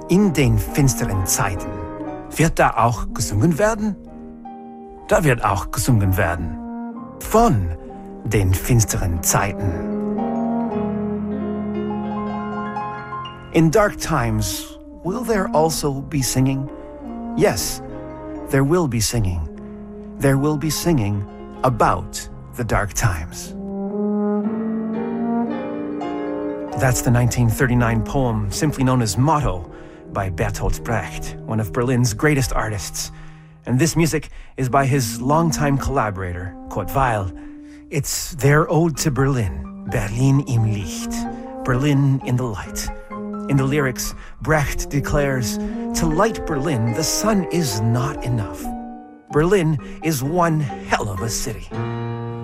In den finsteren Zeiten. Wird da auch gesungen werden? Da wird auch gesungen werden. Von den finsteren Zeiten. In dark times, will there also be singing? Yes, there will be singing. There will be singing about the dark times. That's the 1939 poem simply known as Motto by Bertolt Brecht, one of Berlin's greatest artists. And this music is by his longtime collaborator, Kurt Weill. It's their ode to Berlin, Berlin im Licht, Berlin in the light. In the lyrics, Brecht declares, "To light Berlin, the sun is not enough. Berlin is one hell of a city."